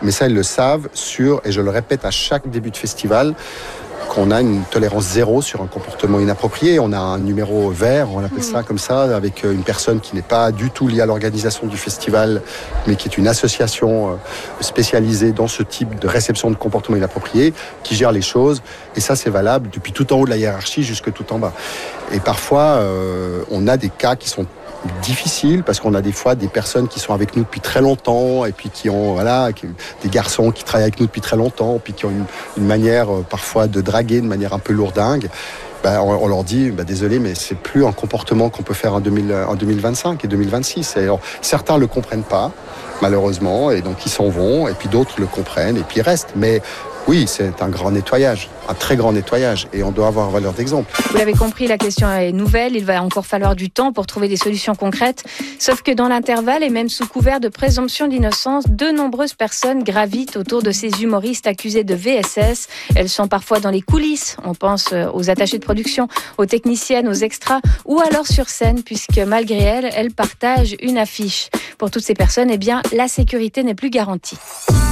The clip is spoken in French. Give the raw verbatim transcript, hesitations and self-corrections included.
Mais ça, ils le savent sur, et je le répète à chaque début de festival, qu'on a une tolérance zéro sur un comportement inapproprié. On a un numéro vert, on appelle ça comme ça, avec une personne qui n'est pas du tout liée à l'organisation du festival, mais qui est une association spécialisée dans ce type de réception de comportements inappropriés, qui gère les choses. Et ça, c'est valable depuis tout en haut de la hiérarchie jusque tout en bas. Et parfois, euh, on a des cas qui sont difficile parce qu'on a des fois des personnes qui sont avec nous depuis très longtemps et puis qui ont voilà qui, des garçons qui travaillent avec nous depuis très longtemps puis qui ont une, une manière euh, parfois de draguer de manière un peu lourdingue. Ben, on, on leur dit ben, désolé mais c'est plus un comportement qu'on peut faire en, deux mille, en deux mille vingt-cinq et deux mille vingt-six. Et alors, certains le comprennent pas malheureusement et donc ils s'en vont et puis d'autres le comprennent et puis ils restent. Mais oui, c'est un grand nettoyage, un très grand nettoyage et on doit avoir valeur d'exemple. Vous l'avez compris, la question est nouvelle, il va encore falloir du temps pour trouver des solutions concrètes. Sauf que dans l'intervalle et même sous couvert de présomption d'innocence, de nombreuses personnes gravitent autour de ces humoristes accusés de V S S. Elles sont parfois dans les coulisses, on pense aux attachés de production, aux techniciennes, aux extras ou alors sur scène puisque malgré elles, elles partagent une affiche. Pour toutes ces personnes, eh bien, la sécurité n'est plus garantie.